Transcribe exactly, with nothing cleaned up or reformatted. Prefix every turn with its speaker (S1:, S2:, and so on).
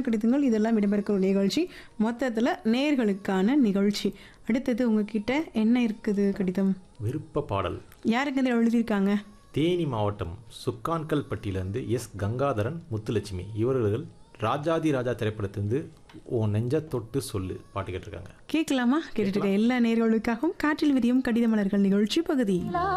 S1: கடிதங்கள் இதெல்லாம் இடம்பெறுக்கிற நிகழ்ச்சி. மொத்தத்தில் நேர்களுக்கான நிகழ்ச்சி. அடுத்தது உங்ககிட்ட என்ன இருக்குது கடிதம்?
S2: விருப்ப பாடல்.
S1: யாருக்கு இதில் எழுதியிருக்காங்க?
S2: தேனி மாவட்டம் சுக்கான்கல் பட்டியிலிருந்து எஸ் கங்காதரன் முத்துலட்சுமி இவர்கள் ராஜாதி ராஜா திரைப்படத்திலிருந்து ஓ நெஞ்ச தொட்டு சொல்லு பாட்டு கேட்டிருக்காங்க.
S1: கேட்கலாமா? கேட்டுட்டு எல்லா நேர்களுக்காகவும் காற்றில் விரியும் கடித மலர்கள் நிகழ்ச்சி பகுதி.